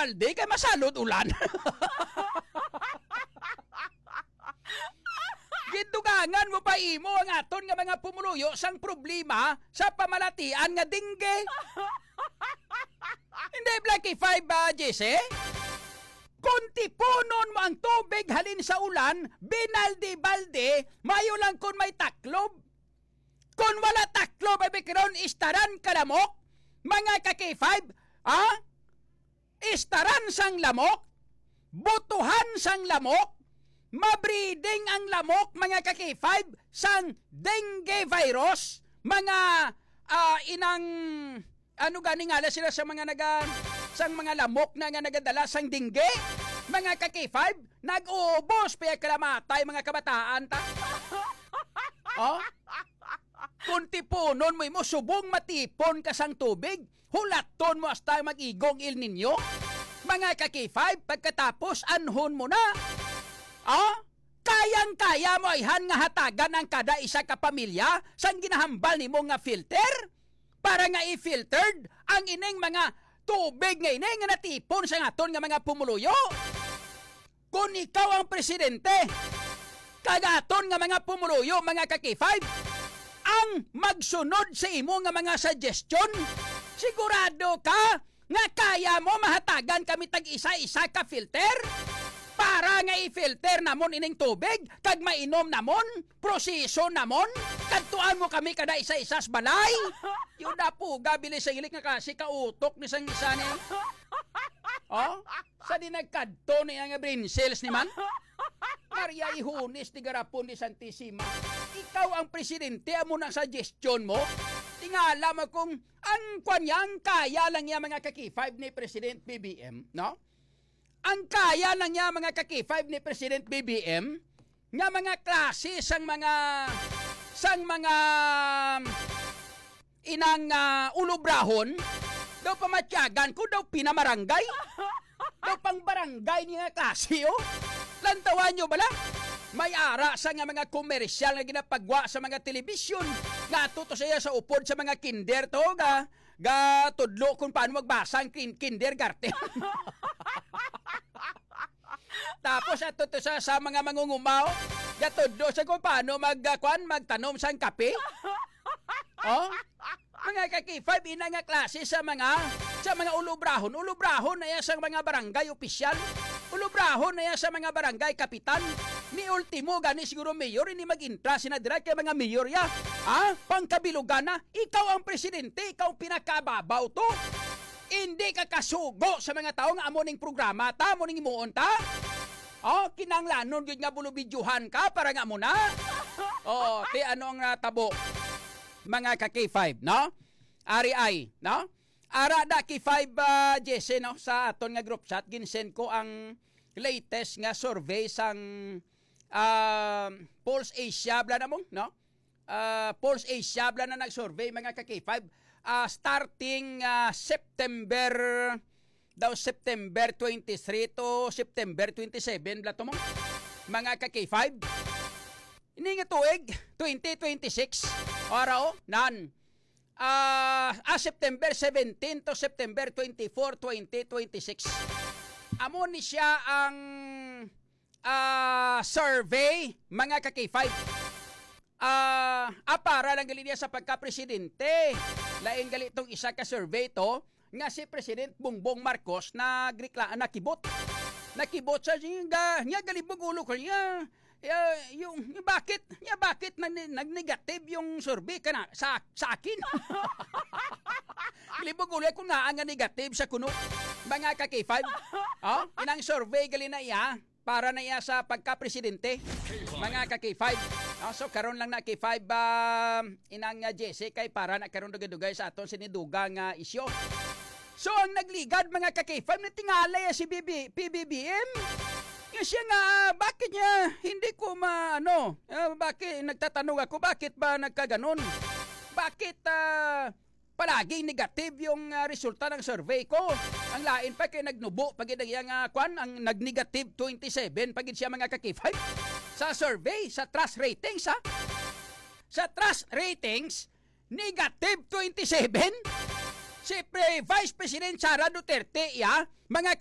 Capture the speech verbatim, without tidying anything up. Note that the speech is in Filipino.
balde kay masalod ulan. Gidugangan mo pa imo ang aton nga mga pumuluyo sang problema sa pamalatian nga dingge. Hindi Blacky five ba, Jesse? Kung tipunon mo ang tubig halin sa ulan, binaldi-balde, mayo lang kung may taklob. Kung wala taklob, ay bikron istaran kalamok, mga ka-K five, ha? Istaran sang lamok, butuhan sang lamok, mabreeding ang lamok, mga ka-K five, sang dengue virus, mga uh, inang, ano gani nga sila sa mga naga, sang mga lamok na nga nagadala sang dengue, mga ka-K five, nag-uubos, paya kalamatay, mga kabataan ta. Oh? Kung tipunon mo mo, subong matipon ka sang tubig, hulaton mo hasta mag-igong il ninyo, mga ka-K five, pagkatapos anhon mo na. Ah? Kayang-kaya mo ayhan nga hatagan ang kada isa ka pamilya sang ginahambal ni mo nga filter para nga i-filtered ang ining mga tubig nga ining nga natipon sa aton nga mga pumuluyo. Kung ikaw ang presidente, kagaton nga mga pumuluyo, mga ka-K five, ang magsunod sa imo nga mga suggestion, sigurado ka nga kaya mo mahatagan kami tag isa-isa ka filter para nga i-filter namon ining tubig kag mainom namon, proseso namon, kadtuan mo kami kada isa-isas balay. Yun na po, gabili sa ilik nga kasi kautok ni sang isa ni. Oh? Sa di nagkadto ni ang brain cells ni man? Maria Ihunis, di garapon ni Santissima. Ikaw ang presidente, amo ng suggestion mo. Tingala mo kung ang kwanyang kaya lang niya mga ka-K five ni President B B M, no? Ang kaya lang niya mga ka-K five ni President B B M, nga mga klase sang mga sang mga inang uh, ulubrahon, daw pamatyagan ko daw pinamarangay. Daw pang barangay niya klase, oh. Lantawan nyo bala? May ara sa nga mga komersyal nga ginapagwa sa mga telebisyon. Nga tuto siya sa upod sa mga kinder to, ga, ga tudlo kung paano magbasa ang kin- kindergarten. Tapos ato to sa, sa mga mangungumaw, ga tudlo sa kung paano magkuan magtanom sang kape. Oh? Mga ka-K five, ina nga klase sa mga sa mga ulubrahon. Ulubrahon na yan sa mga barangay opisyal. Ulubrahon na yan sa mga barangay kapitan. Ni ultimo gani siguro mayor, ini mag-intra sinadira kay mga mayor ya. Ah, pangkabilugan na. Ikaw ang presidente, ikaw pinakababaw to. Hindi ka kasugo sa mga tao nga amo ning programa ta, amo ning imuon ta. Oh, kinanglanon gyud nga bulubidyuhan ka para nga mo na. Oh, ti ano ang natabo? Mga ka-K five, no? Ari ay, no? Ara da K five uh, Jesse, no? Sa aton nga group chat, ginsend ko ang latest nga survey sang uh, Pulse Asia, bla na mong, no? Uh, Pulse Asia, bla na nag-survey, mga ka-K five. Uh, starting uh, September, daw September twenty-three to September twenty-seven, bla to mong, mga ka-K five. Ini nga tuig, twenty twenty-six. Ora o, nan. Uh, ah, September seventeen to September twenty-four, twenty twenty-six. Amo ni siya ang uh, survey, mga ka-K five. Uh, ah, para lang gali niya sa pagka-presidente. Laing gali itong isa ka survey to, nga si President Bongbong Marcos na grikla, nakibot. Nakibot sa nga, nga galibog ulo ko niya. Uh, yung, yung bakit ya bakit nag, nag-negative yung survey kana sa sa akin. Libog ulit ko nga ang negative sa kuno, mga ka-K five. Oh, inang survey gali na iya para na iya sa pagka-presidente, mga ka-K five. Oh, so karon lang na K five uh, inang uh, Jesse kay para na karon dugay-dugay sa aton siniduga nga isyo. So ang nagligad, mga ka-K five, na tingala ya si B B, P B B M. Yung siya nga, bakit niya hindi ko maano, uh, bakit nagtatanong ako, bakit ba nagkaganon? Bakit uh, palagi negative yung uh, resulta ng survey ko? Ang lain pa kay nagnubo, pag yung uh, kwan, ang nag-negative twenty-seven, pag siya mga ka-K five, sa survey, sa trust ratings, ha? Sa trust ratings, negative twenty-seven? Si Pre Vice President Sara Duterte, ya, mga